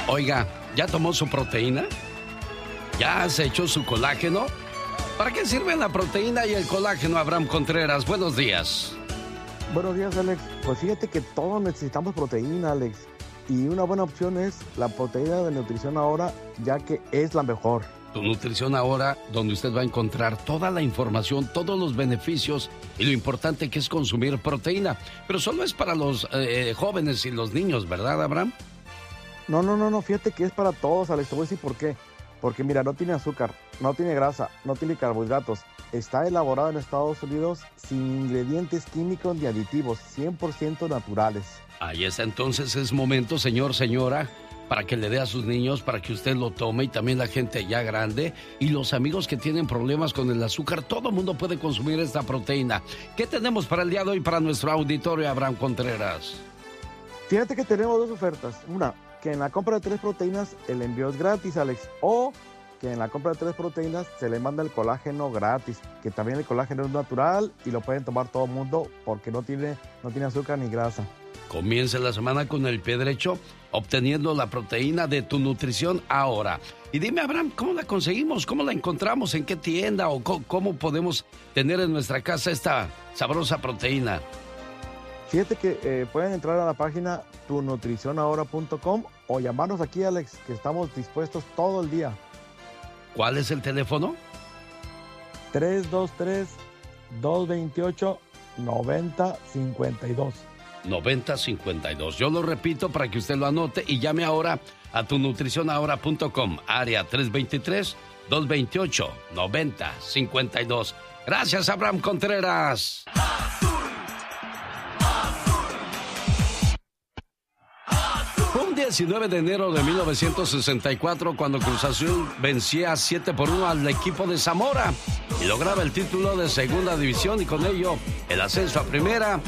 Oiga, ¿ya tomó su proteína? ¿Ya se echó su colágeno? ¿Para qué sirven la proteína y el colágeno, Abraham Contreras? Buenos días. Buenos días, Alex. Pues fíjate que todos necesitamos proteína, Alex. Y una buena opción es la proteína de Nutrición Ahora, ya que es la mejor. Tu Nutrición Ahora, donde usted va a encontrar toda la información, todos los beneficios y lo importante que es consumir proteína. Pero solo es para los jóvenes y los niños, ¿verdad, Abraham? No, fíjate que es para todos, Alex. Te voy a decir por qué. Porque mira, no tiene azúcar, no tiene grasa, no tiene carbohidratos. Está elaborado en Estados Unidos sin ingredientes químicos ni aditivos, 100% naturales. Ahí está, entonces es momento, señor, señora, para que le dé a sus niños, para que usted lo tome y también la gente ya grande y los amigos que tienen problemas con el azúcar. Todo el mundo puede consumir esta proteína. ¿Qué tenemos para el día de hoy para nuestro auditorio, Abraham Contreras? Fíjate que tenemos dos ofertas. Una, que en la compra de 3 proteínas el envío es gratis, Alex. O que en la compra de 3 proteínas se le manda el colágeno gratis. Que también el colágeno es natural y lo pueden tomar todo el mundo porque no tiene azúcar ni grasa. Comience la semana con el pie derecho, obteniendo la proteína de Tu Nutrición Ahora. Y dime, Abraham, ¿cómo la conseguimos? ¿Cómo la encontramos? ¿En qué tienda? ¿O cómo podemos tener en nuestra casa esta sabrosa proteína? Fíjate que pueden entrar a la página tunutricionahora.com o llamarnos aquí, Alex, que estamos dispuestos todo el día. ¿Cuál es el teléfono? 323-228-9052. 9052. Yo lo repito para que usted lo anote y llame ahora a tunutricionahora.com, área 323-228-9052. Gracias, Abraham Contreras. Fue un 19 de enero de 1964 cuando Cruz Azul vencía 7-1 al equipo de Zamora y lograba el título de segunda división y con ello el ascenso a primera.